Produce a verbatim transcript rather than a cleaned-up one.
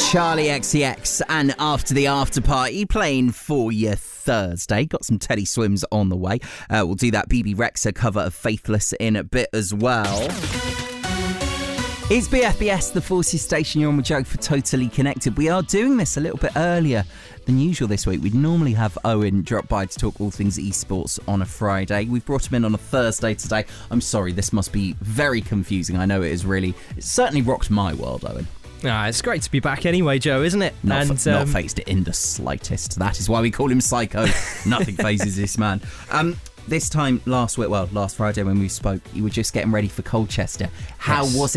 Charlie X C X and After the After Party playing for you Thursday. Got some Teddy Swims on the way. Uh, we'll do that B B Rexa cover of Faithless in a bit as well. It's B F B S, the Forces Station. You're on with Joe for Totally Connected. We are doing this a little bit earlier than usual this week. We'd normally have Owen drop by to talk all things esports on a Friday. We've brought him in on a Thursday today. I'm sorry, this must be very confusing. I know it is really... It certainly rocked my world, Owen. Ah, it's great to be back anyway, Joe, isn't it? Not, and, fa- um, not phased it in the slightest. That is why we call him Psycho. Nothing phases this man. Um... This time last week, well, last Friday when we spoke, you were just getting ready for Colchester. How yes. was